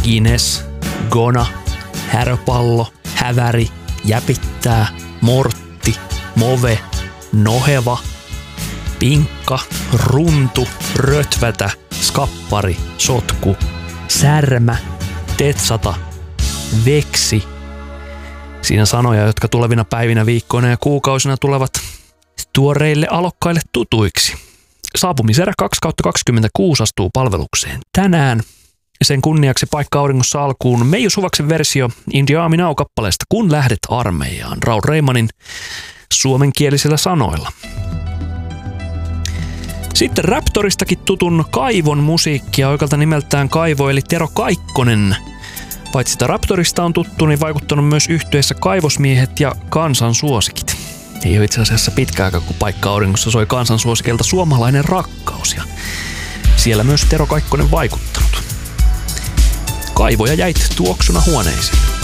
Guinness, Gona, Häröpallo, Häväri, Jäpittää, Mortti, Move, Noheva, Pinkka, Runtu, Rötvätä, Skappari, Sotku, Särmä, Tetsata, Veksi. Siinä sanoja, jotka tulevina päivinä, viikkoina ja kuukausina tulevat tuoreille alokkaille tutuiksi. Saapumiserä 2/26 astuu palvelukseen tänään. Sen kunniaksi Paikka auringossa alkuun Meiju Suvaksen versio In the Army Now-kappaleesta Kun lähdet armeijaan Raul Reimanin suomenkielisillä sanoilla. Sitten Raptoristakin tutun Kaivon musiikkia oikealta nimeltään Kaivo eli Tero Kaikkonen. Paitsi sitä Raptorista on tuttu, niin vaikuttanut myös yhtyeessä Kaivosmiehet ja Kansansuosikit. Ei ole itse asiassa pitkä aika, kun Paikka auringossa soi kansansuosikelta Suomalainen rakkaus ja siellä myös Tero Kaikkonen vaikuttanut. Kaivoja jäit tuoksuna huoneisiin.